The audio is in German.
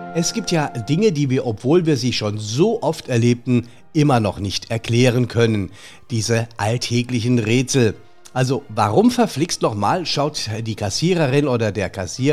Es gibt ja Dinge, die wir, obwohl wir sie schon so oft erlebten, immer noch nicht erklären können. Diese alltäglichen Rätsel. Also warum verflixt nochmal schaut die Kassiererin oder der Kassierer